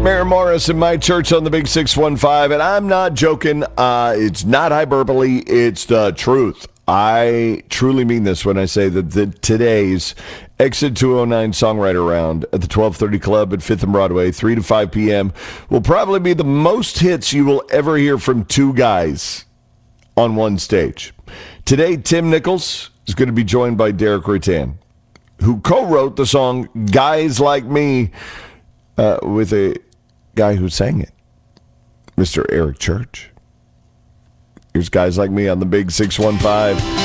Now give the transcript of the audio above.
Mary Morris in my church on the Big 615, and I'm not joking. It's not hyperbole. It's the truth. I truly mean this when I say that today's Exit 209 Songwriter Round at the 1230 Club at 5th and Broadway, 3 to 5 p.m., will probably be the most hits you will ever hear from two guys on one stage. Today, Tim Nichols is going to be joined by Derek Rattan, who co-wrote the song Guys Like Me with a guy who sang it, Mr. Eric Church. Here's Guys Like Me on the Big 615.